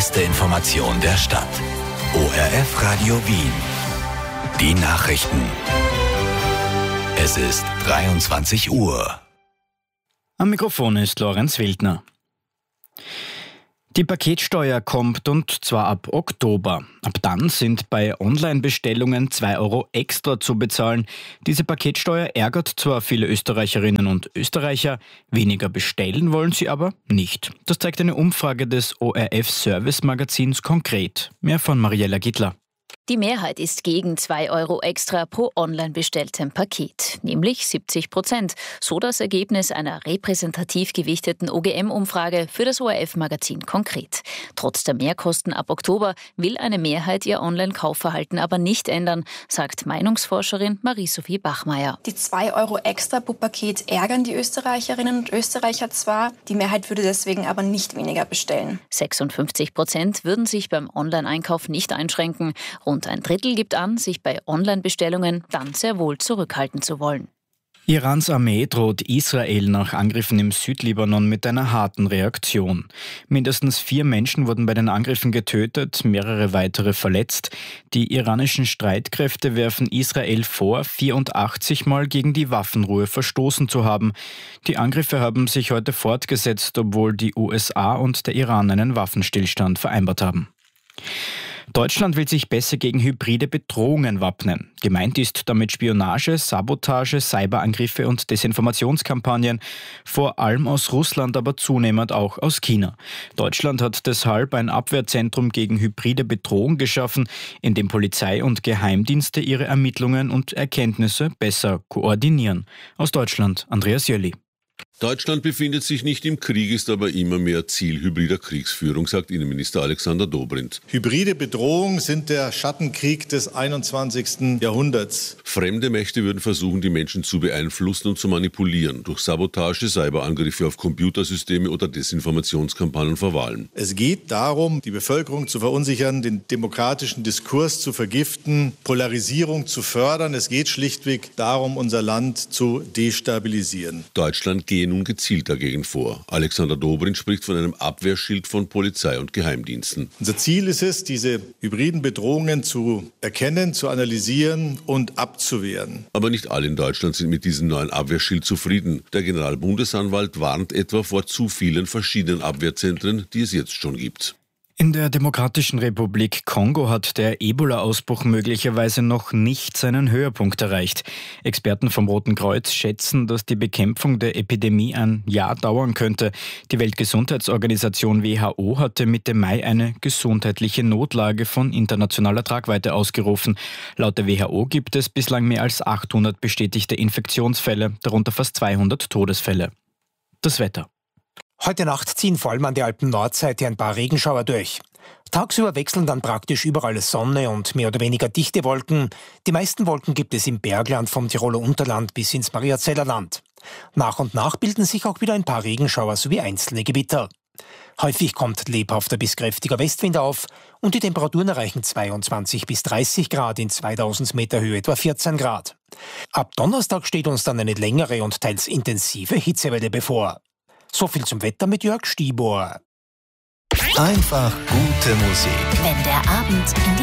erste Information der Stadt. ORF Radio Wien. Die Nachrichten. Es ist 23 Uhr. Am Mikrofon ist Lorenz Wildner. Die Paketsteuer kommt, und zwar ab Oktober. Ab dann sind bei Online-Bestellungen 2 € extra zu bezahlen. Diese Paketsteuer ärgert zwar viele Österreicherinnen und Österreicher, weniger bestellen wollen sie aber nicht. Das zeigt eine Umfrage des ORF-Service-Magazins konkret. Mehr von Mariella Gittler. Die Mehrheit ist gegen 2 € extra pro online bestelltem Paket, nämlich 70%. So das Ergebnis einer repräsentativ gewichteten OGM-Umfrage für das ORF-Magazin konkret. Trotz der Mehrkosten ab Oktober will eine Mehrheit ihr Online-Kaufverhalten aber nicht ändern, sagt Meinungsforscherin Marie-Sophie Bachmeier. Die 2 € extra pro Paket ärgern die Österreicherinnen und Österreicher zwar, die Mehrheit würde deswegen aber nicht weniger bestellen. 56% würden sich beim Online-Einkauf nicht einschränken. Rund ein Drittel gibt an, sich bei Online-Bestellungen dann sehr wohl zurückhalten zu wollen. Irans Armee droht Israel nach Angriffen im Südlibanon mit einer harten Reaktion. Mindestens 4 Menschen wurden bei den Angriffen getötet, mehrere weitere verletzt. Die iranischen Streitkräfte werfen Israel vor, 84 Mal gegen die Waffenruhe verstoßen zu haben. Die Angriffe haben sich heute fortgesetzt, obwohl die USA und der Iran einen Waffenstillstand vereinbart haben. Deutschland will sich besser gegen hybride Bedrohungen wappnen. Gemeint ist damit Spionage, Sabotage, Cyberangriffe und Desinformationskampagnen, vor allem aus Russland, aber zunehmend auch aus China. Deutschland hat deshalb ein Abwehrzentrum gegen hybride Bedrohung geschaffen, in dem Polizei und Geheimdienste ihre Ermittlungen und Erkenntnisse besser koordinieren. Aus Deutschland, Andreas Jölli. Deutschland befindet sich nicht im Krieg, ist aber immer mehr Ziel hybrider Kriegsführung, sagt Innenminister Alexander Dobrindt. Hybride Bedrohungen sind der Schattenkrieg des 21. Jahrhunderts. Fremde Mächte würden versuchen, die Menschen zu beeinflussen und zu manipulieren, durch Sabotage, Cyberangriffe auf Computersysteme oder Desinformationskampagnen vor Wahlen. Es geht darum, die Bevölkerung zu verunsichern, den demokratischen Diskurs zu vergiften, Polarisierung zu fördern. Es geht schlichtweg darum, unser Land zu destabilisieren. Deutschland gehe nun gezielt dagegen vor. Alexander Dobrindt spricht von einem Abwehrschild von Polizei und Geheimdiensten. Unser Ziel ist es, diese hybriden Bedrohungen zu erkennen, zu analysieren und abzuwehren. Aber nicht alle in Deutschland sind mit diesem neuen Abwehrschild zufrieden. Der Generalbundesanwalt warnt etwa vor zu vielen verschiedenen Abwehrzentren, die es jetzt schon gibt. In der Demokratischen Republik Kongo hat der Ebola-Ausbruch möglicherweise noch nicht seinen Höhepunkt erreicht. Experten vom Roten Kreuz schätzen, dass die Bekämpfung der Epidemie ein Jahr dauern könnte. Die Weltgesundheitsorganisation WHO hatte Mitte Mai eine gesundheitliche Notlage von internationaler Tragweite ausgerufen. Laut der WHO gibt es bislang mehr als 800 bestätigte Infektionsfälle, darunter fast 200 Todesfälle. Das Wetter. Heute Nacht ziehen vor allem an der Alpen-Nordseite ein paar Regenschauer durch. Tagsüber wechseln dann praktisch überall Sonne und mehr oder weniger dichte Wolken. Die meisten Wolken gibt es im Bergland vom Tiroler Unterland bis ins Mariazeller Land. Nach und nach bilden sich auch wieder ein paar Regenschauer sowie einzelne Gewitter. Häufig kommt lebhafter bis kräftiger Westwind auf und die Temperaturen erreichen 22 bis 30 Grad, in 2000 Meter Höhe etwa 14 Grad. Ab Donnerstag steht uns dann eine längere und teils intensive Hitzewelle bevor. So viel zum Wetter mit Jörg Stibor. Einfach gute Musik. Wenn der Abend in die